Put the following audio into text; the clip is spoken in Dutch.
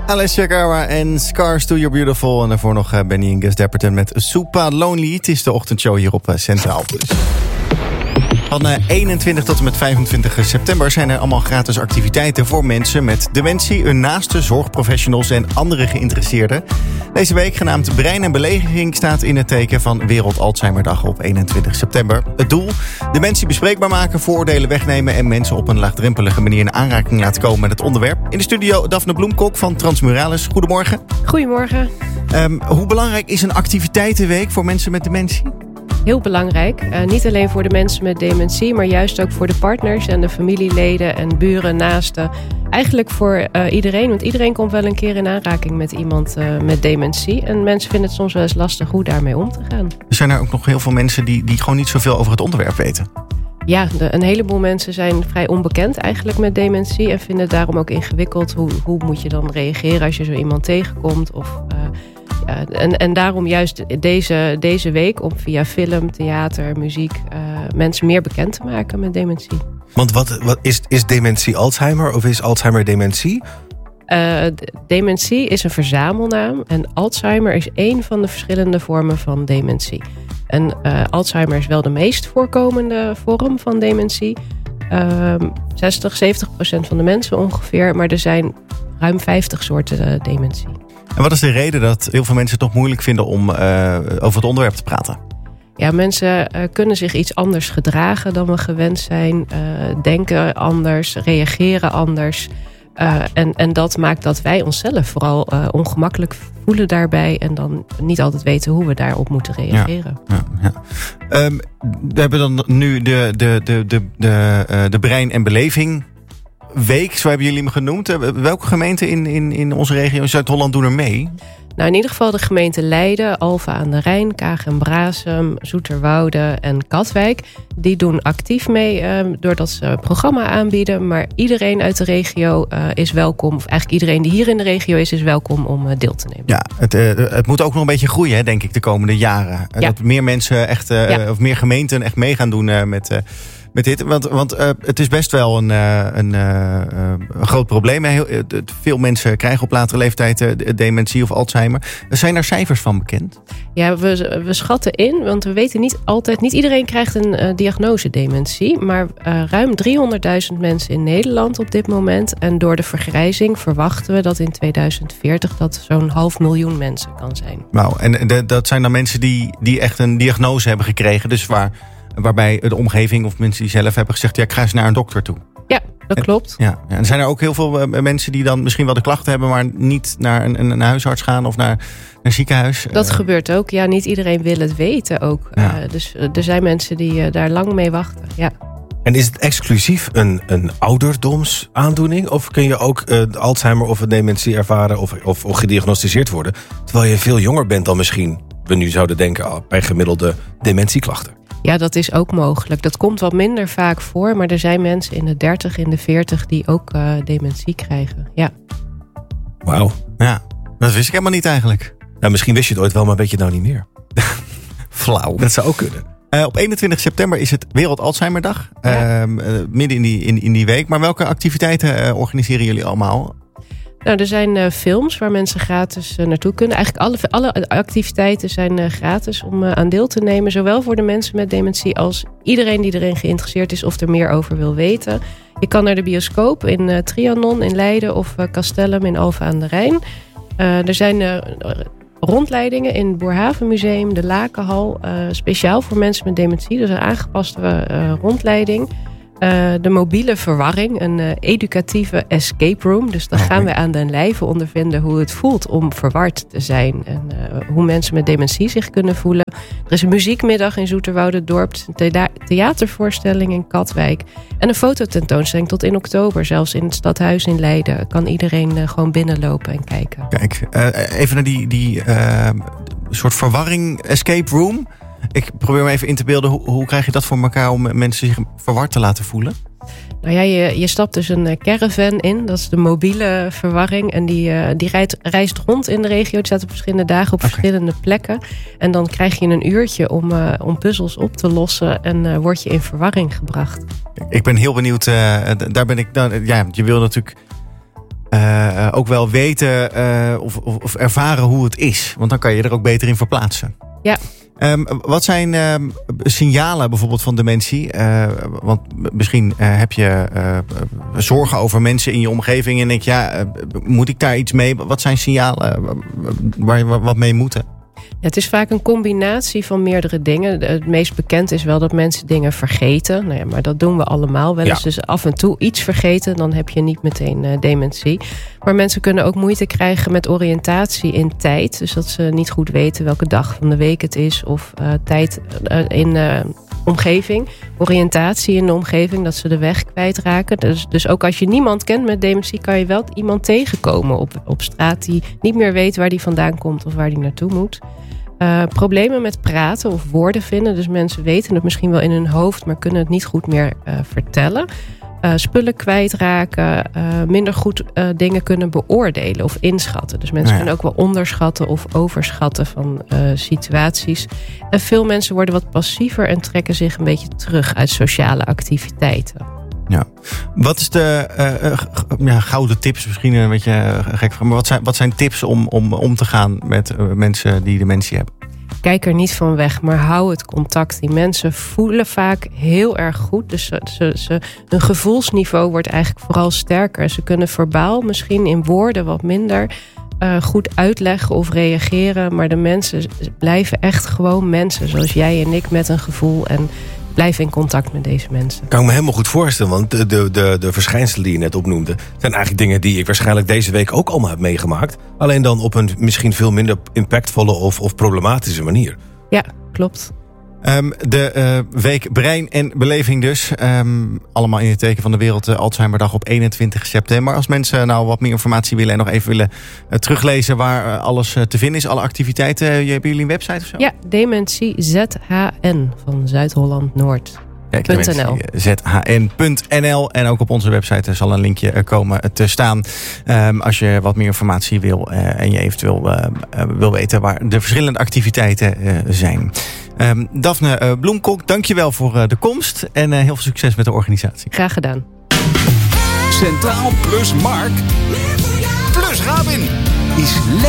Alessia Cara en Scars to You're Beautiful. En daarvoor nog Benny en Gus Dapperton met Super Lonely. Het is de ochtendshow hier op Centraal Plus. Van 21 tot en met 25 september zijn er allemaal gratis activiteiten voor mensen met dementie, hun naasten, zorgprofessionals en andere geïnteresseerden. Deze week, genaamd Brein en Beleving, staat in het teken van Wereld Alzheimerdag op 21 september. Het doel? Dementie bespreekbaar maken, vooroordelen wegnemen en mensen op een laagdrempelige manier in aanraking laten komen met het onderwerp. In de studio Daphne Bloemkok van Transmuralis. Goedemorgen. Goedemorgen. Hoe belangrijk is een activiteitenweek voor mensen met dementie? Heel belangrijk. Niet alleen voor de mensen met dementie, maar juist ook voor de partners en de familieleden en buren, naasten. Eigenlijk voor iedereen, want iedereen komt wel een keer in aanraking met iemand met dementie. En mensen vinden het soms wel eens lastig hoe daarmee om te gaan. Er zijn er ook nog heel veel mensen die gewoon niet zoveel over het onderwerp weten. Ja, een heleboel mensen zijn vrij onbekend eigenlijk met dementie en vinden het daarom ook ingewikkeld. Hoe moet je dan reageren als je zo iemand tegenkomt? En daarom juist deze week om via film, theater, muziek mensen meer bekend te maken met dementie. Want wat is dementie Alzheimer of is Alzheimer dementie? Dementie is een verzamelnaam en Alzheimer is één van de verschillende vormen van dementie. En Alzheimer is wel de meest voorkomende vorm van dementie. 60-70% van de mensen ongeveer, maar er zijn ruim 50 soorten dementie. En wat is de reden dat heel veel mensen het toch moeilijk vinden om over het onderwerp te praten? Ja, mensen kunnen zich iets anders gedragen dan we gewend zijn. Denken anders, reageren anders. En dat maakt dat wij onszelf vooral ongemakkelijk voelen daarbij. En dan niet altijd weten hoe we daarop moeten reageren. Ja. We hebben dan nu de Brein en Beleving week, zo hebben jullie hem genoemd. Welke gemeenten in onze regio in Zuid-Holland doen er mee? Nou, in ieder geval de gemeenten Leiden, Alphen aan de Rijn, Kaag en Braassem, Zoeterwoude en Katwijk. Die doen actief mee doordat ze een programma aanbieden. Maar iedereen uit de regio is welkom. Of eigenlijk iedereen die hier in de regio is welkom om deel te nemen. Ja, het moet ook nog een beetje groeien, hè, denk ik, de komende jaren. Ja. Dat meer mensen echt, of meer gemeenten echt mee gaan doen met dit. Want het is best wel een groot probleem. Veel mensen krijgen op latere leeftijd dementie of Alzheimer. Zijn er cijfers van bekend? Ja, we schatten in, want we weten niet iedereen krijgt een diagnose dementie. Maar ruim 300.000 mensen in Nederland op dit moment. En door de vergrijzing verwachten we dat in 2040 dat zo'n 500.000 mensen kan zijn. Wauw, en dat zijn dan mensen die echt een diagnose hebben gekregen. Dus waarbij de omgeving of mensen die zelf hebben gezegd, ja, ik ga eens naar een dokter toe. Ja, dat klopt. Ja. En zijn er ook heel veel mensen die dan misschien wel de klachten hebben, maar niet naar een huisarts gaan of naar een ziekenhuis? Dat gebeurt ook. Ja, niet iedereen wil het weten ook. Ja. Dus er zijn mensen die daar lang mee wachten. Ja. En is het exclusief een ouderdomsaandoening? Of kun je ook Alzheimer of dementie ervaren of gediagnosticeerd worden, terwijl je veel jonger bent dan misschien we nu zouden denken bij gemiddelde dementieklachten? Ja, dat is ook mogelijk. Dat komt wat minder vaak voor, maar er zijn mensen in de 30, in de 40 die ook dementie krijgen. Ja. Wauw. Ja, dat wist ik helemaal niet eigenlijk. Nou, misschien wist je het ooit wel, maar weet je het nou niet meer. Flauw. Dat zou ook kunnen. Op 21 september is het Wereld Alzheimerdag. Ja. Midden in die week. Maar welke activiteiten organiseren jullie allemaal? Nou, er zijn films waar mensen gratis naartoe kunnen. Eigenlijk alle activiteiten zijn gratis om aan deel te nemen. Zowel voor de mensen met dementie als iedereen die erin geïnteresseerd is of er meer over wil weten. Je kan naar de bioscoop in Trianon in Leiden of Castellum in Alphen aan de Rijn. Er zijn rondleidingen in het Boerhavenmuseum, de Lakenhal. Speciaal voor mensen met dementie. Dus een aangepaste rondleiding. De mobiele verwarring, een educatieve escape room. Dus dan gaan we aan den lijve ondervinden hoe het voelt om verward te zijn. En hoe mensen met dementie zich kunnen voelen. Er is een muziekmiddag in Zoeterwoude-dorp. Een theatervoorstelling in Katwijk. En een fototentoonstelling tot in oktober. Zelfs in het stadhuis in Leiden kan iedereen gewoon binnenlopen en kijken. Kijk, even naar die soort verwarring escape room. Ik probeer me even in te beelden, hoe krijg je dat voor elkaar om mensen zich verward te laten voelen? Nou ja, je stapt dus een caravan in. Dat is de mobiele verwarring. En die reist rond in de regio. Die staat op verschillende dagen op verschillende plekken. En dan krijg je een uurtje om puzzels op te lossen. En word je in verwarring gebracht. Ik ben heel benieuwd. Daar ben ik. Je wil natuurlijk ook wel weten of ervaren hoe het is. Want dan kan je er ook beter in verplaatsen. Ja. Wat zijn signalen bijvoorbeeld van dementie? Want misschien heb je zorgen over mensen in je omgeving en denk je, moet ik daar iets mee? Wat zijn signalen waar je wat mee moeten? Ja, het is vaak een combinatie van meerdere dingen. Het meest bekend is wel dat mensen dingen vergeten. Nou ja, maar dat doen we allemaal wel eens. Ja. Dus af en toe iets vergeten, dan heb je niet meteen dementie. Maar mensen kunnen ook moeite krijgen met oriëntatie in tijd. Dus dat ze niet goed weten welke dag van de week het is. Of tijd in omgeving. Oriëntatie in de omgeving, dat ze de weg kwijtraken. Dus ook als je niemand kent met dementie, kan je wel iemand tegenkomen op straat die niet meer weet waar die vandaan komt of waar die naartoe moet. Problemen met praten of woorden vinden. Dus mensen weten het misschien wel in hun hoofd, maar kunnen het niet goed meer vertellen. Spullen kwijtraken, minder goed dingen kunnen beoordelen of inschatten. Dus mensen kunnen ook wel onderschatten of overschatten van situaties. En veel mensen worden wat passiever en trekken zich een beetje terug uit sociale activiteiten. Ja. Wat is de gouden tips? Misschien een beetje gek vraag, maar wat zijn tips om te gaan met mensen die dementie hebben? Kijk er niet van weg, maar hou het contact. Die mensen voelen vaak heel erg goed. Dus hun gevoelsniveau wordt eigenlijk vooral sterker. Ze kunnen verbaal misschien in woorden wat minder goed uitleggen of reageren. Maar de mensen blijven echt gewoon mensen. Zoals jij en ik met een gevoel. En blijf in contact met deze mensen. Kan ik me helemaal goed voorstellen. Want de verschijnselen die je net opnoemde zijn eigenlijk dingen die ik waarschijnlijk deze week ook allemaal heb meegemaakt. Alleen dan op een misschien veel minder impactvolle of problematische manier. Ja, klopt. De week Brein en Beleving dus. Allemaal in het teken van de Wereld Alzheimerdag op 21 september. Als mensen nou wat meer informatie willen en nog even willen teruglezen waar alles te vinden is. Alle activiteiten. Hebben jullie een website of zo? Ja, Dementie ZHN van Zuid-Holland-Noord. ZHN.nl. En ook op onze website zal een linkje komen te staan. Als je wat meer informatie wil en je eventueel wil weten waar de verschillende activiteiten zijn. Daphne Bloemkok, dankjewel voor de komst. En heel veel succes met de organisatie. Graag gedaan. Centraal plus Mark plus Rabin is